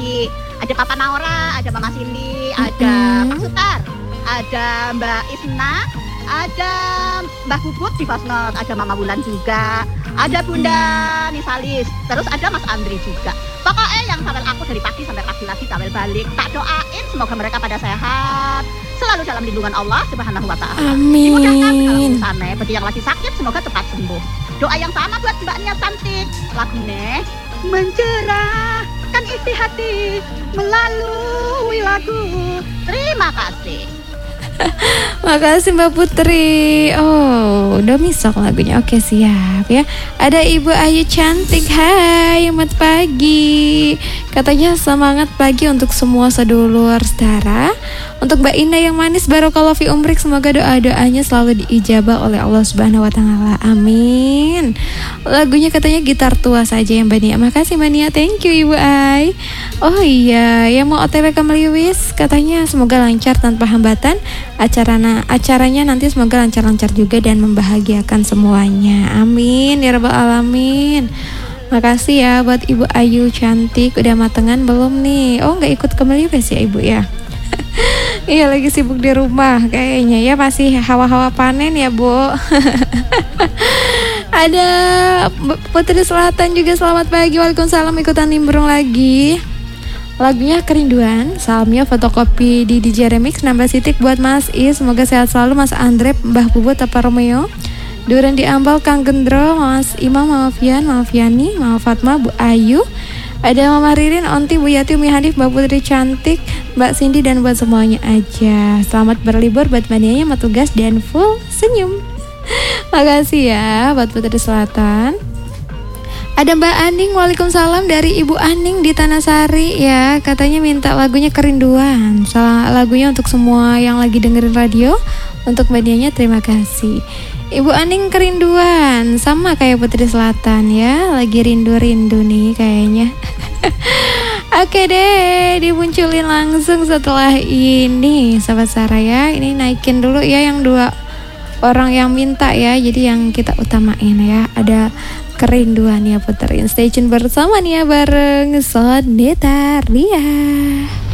lagi. Ada Papa Naura, ada Mama Cindy, ada Pak Sutar, ada Mbak Isna, ada Mbak Bubut di Fosnot, ada Mama Wulan juga, ada Bunda Nisalis, terus ada Mas Andri juga. Pokoknya yang sawel aku dari pagi sampai pagi lagi sawel balik, tak doain semoga mereka pada sehat, selalu dalam lindungan Allah Subhanahu wa Ta'ala. Amin. Dimudahkan segala urusannya. Bagi yang lagi sakit semoga cepat sembuh. Doa yang sama buat Mbak Nia Cantik, lagunya mencerahkan isi hati melalui lagu. Terima kasih. Makasih Mbak Putri. Oh, udah misok lagunya. Oke, siap ya. Ada Ibu Ayu Cantik. Hai, selamat pagi. Katanya semangat pagi untuk semua sedulur saudara. Untuk Mbak Indah yang manis, Barakallahu fi umrik, semoga doa-doanya selalu diijabah oleh Allah Subhanahu wa Ta'ala. Amin. Lagunya katanya gitar tua saja yang Mbak Nia. Makasih Mbak Nia, thank you Ibu Ay. Oh iya, yang mau OTW ke Meliwis katanya semoga lancar tanpa hambatan. Acaranya nanti semoga lancar-lancar juga dan membahagiakan semuanya. Amin ya rabbal alamin. Makasih ya buat Ibu Ayu Cantik. Udah matengan belum nih? Oh, nggak ikut ke Meliwis ya Ibu ya? Iya, lagi sibuk di rumah kayaknya ya, masih hawa-hawa panen ya Bu. Ada Putri Selatan juga, selamat pagi. Waalaikumsalam, ikutan nimbrung lagi. Lagunya Kerinduan, salamnya fotokopi di DJ Remix 16 titik buat Mas Is, semoga sehat selalu Mas Andre, Mbah Bubut, Papa Romeo, Duren di Ambal, Kang Gendro, Mas Imam, Mama Fian, Mama Fiani, Mama Fatma, Bu Ayu, ada Mama Ririn, Onti, Bu Yati, Umi Hanif, Mbak Putri Cantik, Mbak Cindy, dan buat semuanya aja. Selamat berlibur buat manianya, sama tugas dan full senyum. Makasih ya buat Putri Selatan. Ada Mbak Aning, waalaikumsalam dari Ibu Aning di Tanahsari ya. Katanya minta lagunya Kerinduan. Lagunya untuk semua yang lagi dengerin radio. Untuk medianya terima kasih. Ibu Aning Kerinduan, sama kayak Putri Selatan ya. Lagi rindu-rindu nih kayaknya. Oke deh, dimunculin langsung setelah ini Sahabat Sarah ya. Ini naikin dulu ya yang 2 orang yang minta ya. Jadi yang kita utamain ya. Ada Kerinduan ya, puterin. Stay tune bersama nih ya bareng Soneta Ria.